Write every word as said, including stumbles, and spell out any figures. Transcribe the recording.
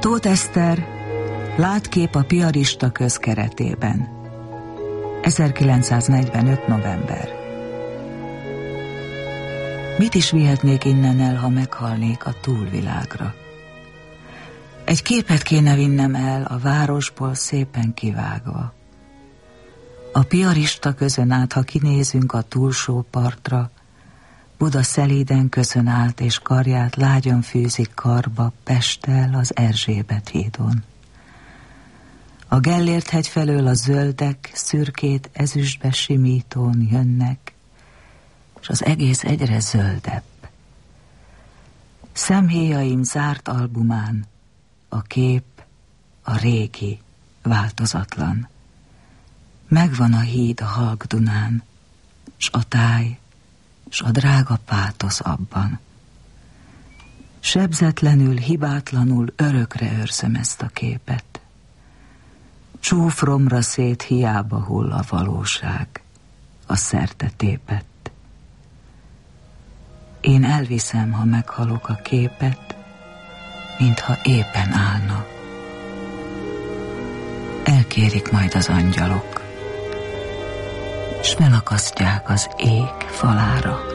Tóth Eszter, Látkép a piarista köz keretében. ezerkilencszáznegyvenöt. november. Mit is vihetnék innen el, ha meghalnék a túlvilágra? Egy képet kéne vinnem el a városból szépen kivágva. A piarista közön át, ha kinézünk a túlsó partra, Buda szelíden köszön át, és karját lágyan fűzik karba Pesttel az Erzsébet hídon. A Gellért hegy felől a zöldek szürkét ezüstbe simítón jönnek, és az egész egyre zöldebb. Szemhéjaim zárt albumán a kép a régi, változatlan. Megvan a híd a halk Dunán, s a táj, s a drága pátosz abban. Sebzetlenül, hibátlanul örökre őrzöm ezt a képet. Csúfromra szét hiába hull a valóság, a szerte tépett. Én elviszem, ha meghalok a képet, mintha éppen állna. Elkérik majd az angyalok, s felakasztják az ég falára.